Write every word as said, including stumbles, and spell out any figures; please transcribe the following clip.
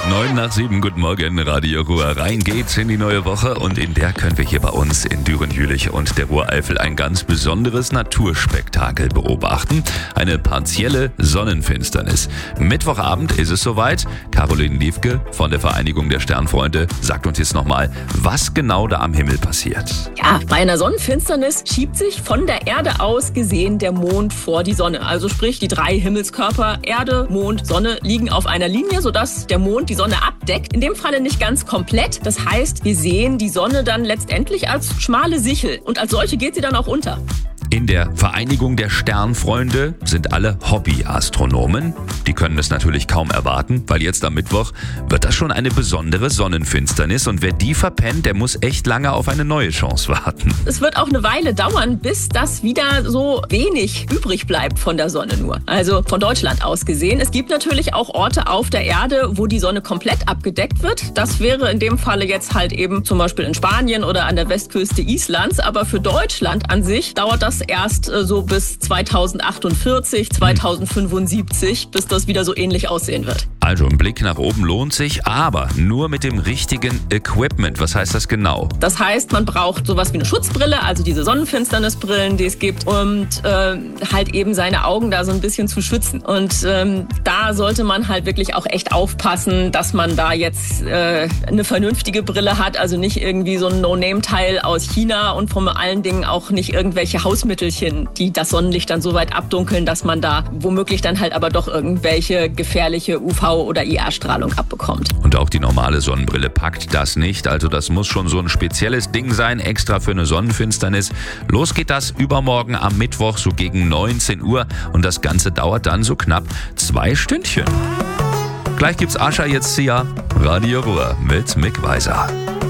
Neun nach sieben, guten Morgen, Radio Ruhr. Rein geht's in die neue Woche und in der können wir hier bei uns in Düren-Jülich und der Ruhreifel ein ganz besonderes Naturspektakel beobachten. Eine partielle Sonnenfinsternis. Mittwochabend ist es soweit. Caroline Liefke von der Vereinigung der Sternfreunde sagt uns jetzt nochmal, was genau da am Himmel passiert. Ja, bei einer Sonnenfinsternis schiebt sich von der Erde aus gesehen der Mond vor die Sonne. Also sprich, die drei Himmelskörper Erde, Mond, Sonne liegen auf einer Linie, sodass der Mond die Sonne abdeckt. In dem Falle nicht ganz komplett. Das heißt, wir sehen die Sonne dann letztendlich als schmale Sichel. Und als solche geht sie dann auch unter. In der Vereinigung der Sternfreunde sind alle Hobbyastronomen. Die können es natürlich kaum erwarten, weil jetzt am Mittwoch wird das schon eine besondere Sonnenfinsternis. Und wer die verpennt, der muss echt lange auf eine neue Chance warten. Es wird auch eine Weile dauern, bis das wieder so wenig übrig bleibt von der Sonne nur. Also von Deutschland aus gesehen. Es gibt natürlich auch Orte auf der Erde, wo die Sonne komplett abgedeckt wird. Das wäre in dem Falle jetzt halt eben zum Beispiel in Spanien oder an der Westküste Islands. Aber für Deutschland an sich dauert das erst äh, so bis zweitausendachtundvierzig, zweitausendfünfundsiebzig, bis das wieder so ähnlich aussehen wird. Also ein Blick nach oben lohnt sich, aber nur mit dem richtigen Equipment. Was heißt das genau? Das heißt, man braucht sowas wie eine Schutzbrille, also diese Sonnenfinsternisbrillen, die es gibt, und äh, halt eben seine Augen da so ein bisschen zu schützen. Und ähm, da sollte man halt wirklich auch echt aufpassen, dass man da jetzt äh, eine vernünftige Brille hat, also nicht irgendwie so ein No-Name-Teil aus China und vor allen Dingen auch nicht irgendwelche Hausmittelchen, die das Sonnenlicht dann so weit abdunkeln, dass man da womöglich dann halt aber doch irgendwelche gefährliche U V- oder I R-Strahlung abbekommt. Und auch die normale Sonnenbrille packt das nicht. Also das muss schon so ein spezielles Ding sein, extra für eine Sonnenfinsternis. Los geht das übermorgen am Mittwoch so gegen neunzehn Uhr und das Ganze dauert dann so knapp zwei Stündchen. Gleich gibt's Ascha, jetzt Sia, Radio Ruhr mit Mick Weiser.